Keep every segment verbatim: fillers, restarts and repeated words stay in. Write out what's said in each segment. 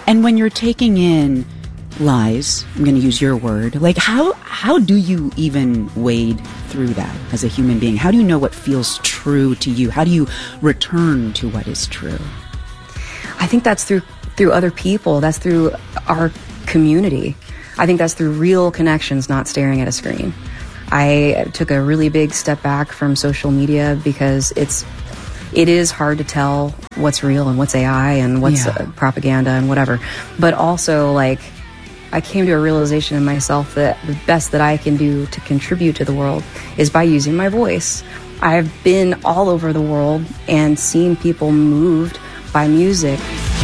And when you're taking in lies, I'm going to use your word, like how how do you even wade through that as a human being? How do you know what feels true to you? How do you return to what is true? I think that's through through other people. That's through our community. I think that's through real connections, not staring at a screen. I took a really big step back from social media because it's it is hard to tell what's real and what's A I and what's yeah. uh, propaganda and whatever. But also, like, I came to a realization in myself that the best that I can do to contribute to the world is by using my voice. I've been all over the world and seen people moved by music.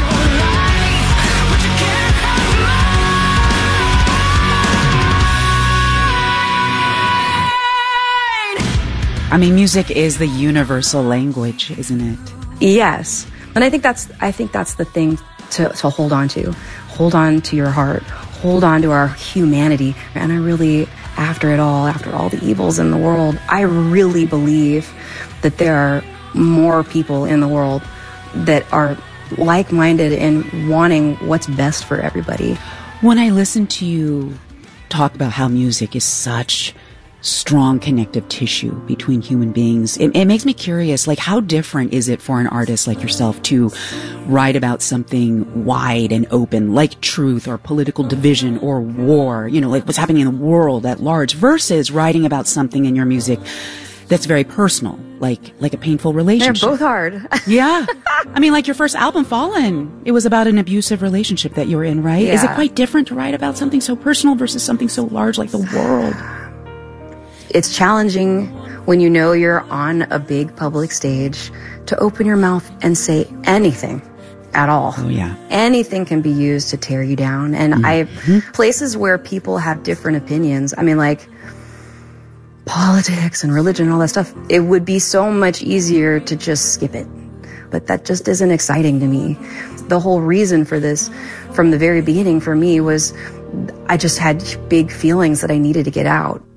I mean, music is the universal language, isn't it? Yes. And I think that's I think that's the thing to, to hold on to. Hold on to your heart. Hold on to our humanity. And I really, after it all, after all the evils in the world, I really believe that there are more people in the world that are like-minded and wanting what's best for everybody. When I listen to you talk about how music is such strong connective tissue between human beings, it, it makes me curious, like, how different is it for an artist like yourself to write about something wide and open, like truth or political division or war, you know, like what's happening in the world at large, versus writing about something in your music that's very personal, like like a painful relationship? They're both hard. Yeah. I mean, like your first album, Fallen, it was about an abusive relationship that you were in, right? Yeah. Is it quite different to write about something so personal versus something so large like the world? It's challenging when you know you're on a big public stage to open your mouth and say anything at all. Oh, yeah. Anything can be used to tear you down. And mm-hmm. I, places where people have different opinions, I mean, like politics and religion and all that stuff, it would be so much easier to just skip it. But that just isn't exciting to me. The whole reason for this from the very beginning for me was I just had big feelings that I needed to get out.